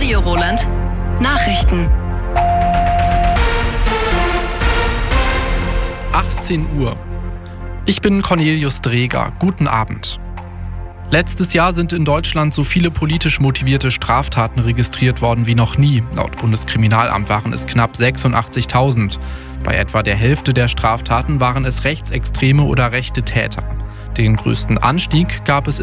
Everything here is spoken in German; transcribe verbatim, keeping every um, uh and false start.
Radio Roland. Nachrichten. achtzehn Uhr. Ich bin Cornelius Dreger. Guten Abend. Letztes Jahr sind in Deutschland so viele politisch motivierte Straftaten registriert worden wie noch nie. Laut Bundeskriminalamt waren es knapp sechsundachtzigtausend. Bei etwa der Hälfte der Straftaten waren es rechtsextreme oder rechte Täter. Den größten Anstieg gab es